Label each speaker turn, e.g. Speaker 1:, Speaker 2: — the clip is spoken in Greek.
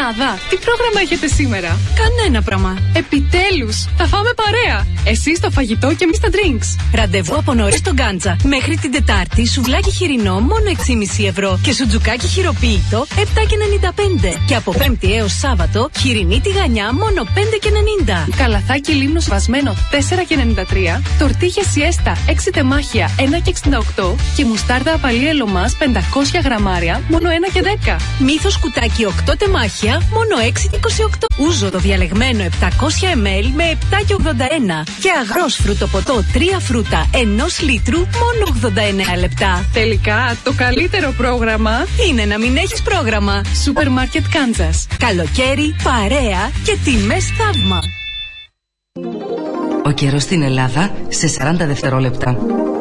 Speaker 1: Μανάδα, τι πρόγραμμα έχετε σήμερα?
Speaker 2: Κανένα πράγμα.
Speaker 1: Επιτέλους, θα φάμε παρέα. Εσείς το φαγητό και εμείς τα drinks.
Speaker 2: Ραντεβού από νωρίς στον Γκάντζα. Μέχρι την Τετάρτη, σουβλάκι χοιρινό μόνο 6,5 ευρώ και σουτζουκάκι χειροποίητο 7,95. Και από Πέμπτη έως Σάββατο, χοιρινή τηγανιά μόνο 5,90.
Speaker 1: Καλαθάκι λίμνος βασμένο 4,93. Τορτίγια σιέστα 6 τεμάχια 1,68. Και μουστάρδα απαλή ελωμάς 500 γραμμάρια μόνο 1,10.
Speaker 2: Μύθος κουτάκι 8 τεμάχια μόνο 6,28. Ούζο το διαλεγμένο 700 ml με 7,81. Και αγρός φρουτοποτό 3 φρούτα 1 λίτρου μόνο 89 λεπτά.
Speaker 1: Τελικά το καλύτερο πρόγραμμα
Speaker 2: είναι να μην έχεις πρόγραμμα.
Speaker 1: Σούπερ Μάρκετ Κάντσας.
Speaker 2: Καλοκαίρι, παρέα και τιμές θαύμα.
Speaker 3: Ο καιρός στην Ελλάδα σε 40 δευτερόλεπτα.